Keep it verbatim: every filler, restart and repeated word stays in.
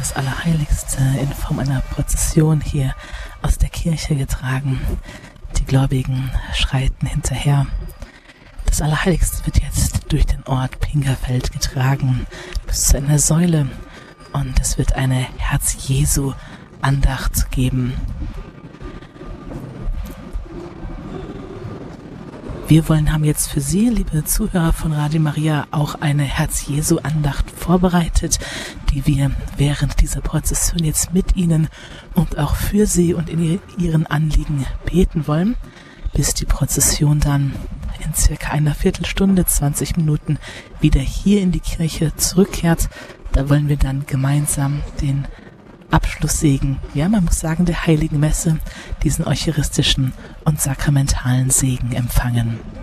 das Allerheiligste in Form einer Prozession hier aus der Kirche getragen. Die Gläubigen schreiten hinterher. Das Allerheiligste wird jetzt durch den Ort Pingerfeld getragen bis zu einer Säule und es wird eine Herz-Jesu-Andacht geben. Wir wollen, haben jetzt für Sie, liebe Zuhörer von Radio Maria, auch eine Herz-Jesu-Andacht vorbereitet, die wir während dieser Prozession jetzt mit Ihnen und auch für Sie und in Ihren Anliegen beten wollen, bis die Prozession dann in circa einer Viertelstunde, zwanzig Minuten wieder hier in die Kirche zurückkehrt. Da wollen wir dann gemeinsam den Abschlusssegen, ja, man muss sagen, der Heiligen Messe, diesen eucharistischen und sakramentalen Segen empfangen.